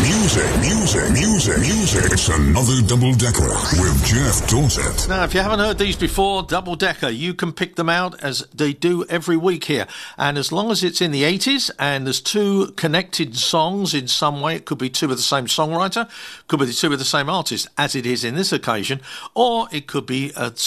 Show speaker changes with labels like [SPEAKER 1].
[SPEAKER 1] Music. It's another Double Decker with Jeff Dorset.
[SPEAKER 2] Now, if you haven't heard these before, Double Decker, you can pick them out as they do every week here. And as long as it's in the 80s and there's two connected songs in some way, it could be two of the same songwriter, could be two of the same artist, as it is in this occasion, or it could be a